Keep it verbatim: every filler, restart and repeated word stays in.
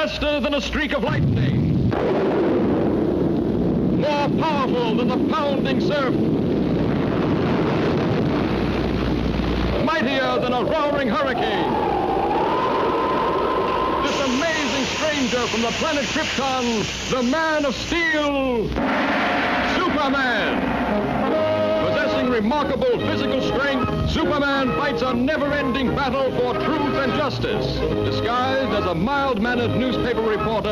faster than a streak of lightning, more powerful than the pounding surf, mightier than a roaring hurricane. This amazing stranger from the planet Krypton, the Man of Steel, Superman. Possessing remarkable physical strength, Superman fights a never-ending battle for truth and justice. Disguised as a mild-mannered newspaper reporter,